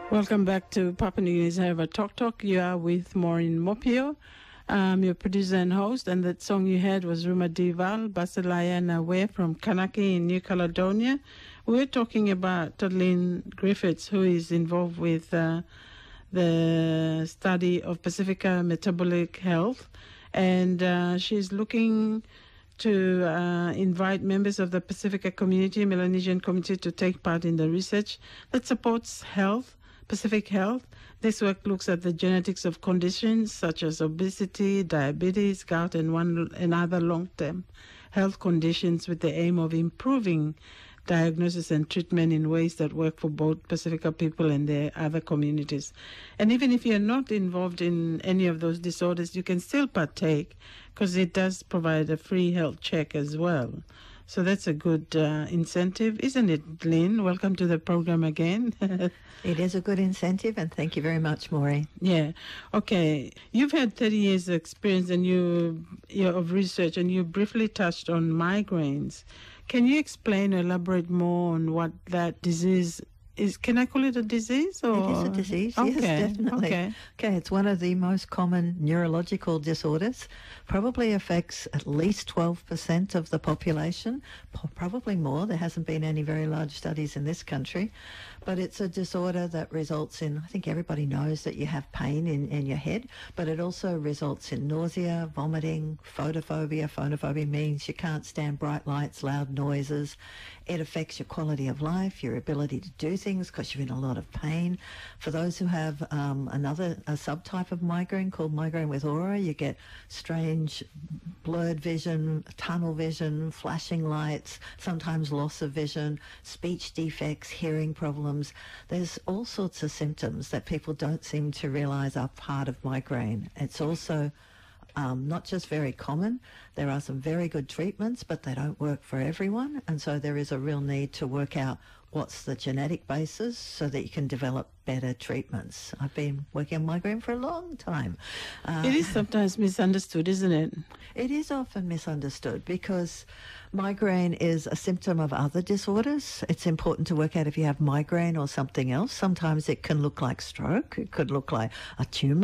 Welcome back to Papua New Guinea's Have a Talk. You are with Maureen Mopio. I'm your producer and host, and that song you heard was Ruma Dival, Basilaya Nawe from Kanaki in New Caledonia. We're talking about Toddlyn Griffiths, who is involved with the study of Pacifica metabolic health, and she's looking to invite members of the Pacifica community, Melanesian community, to take part in the research that supports Pacific health. This work looks at the genetics of conditions such as obesity, diabetes, gout, and other long-term health conditions with the aim of improving diagnosis and treatment in ways that work for both Pacifica people and their other communities. And even if you're not involved in any of those disorders, you can still partake because it does provide a free health check as well. So that's a good incentive, isn't it, Lynn? Welcome to the program again. It is a good incentive, and thank you very much, Maureen. Yeah. Okay. You've had 30 years of experience of research, and you briefly touched on migraines. Can you explain or elaborate more on what that disease is? Can I call it a disease? Or? It is a disease, okay. Yes, definitely. Okay, it's one of the most common neurological disorders. Probably affects at least 12% of the population, probably more. There hasn't been any very large studies in this country. But it's a disorder that results in, I think everybody knows that you have pain in your head, but it also results in nausea, vomiting, photophobia. Photophobia means you can't stand bright lights, loud noises. It affects your quality of life, your ability to do things because you're in a lot of pain. For those who have a subtype of migraine called migraine with aura, you get strange blurred vision, tunnel vision, flashing lights, sometimes loss of vision, speech defects, hearing problems. There's all sorts of symptoms that people don't seem to realise are part of migraine. It's also not just very common. There are some very good treatments, but they don't work for everyone. And so there is a real need to work out what's the genetic basis so that you can develop better treatments. I've been working on migraine for a long time. It is sometimes misunderstood, isn't it? It is often misunderstood because migraine is a symptom of other disorders. It's important to work out if you have migraine or something else. Sometimes it can look like stroke. It could look like a tumour.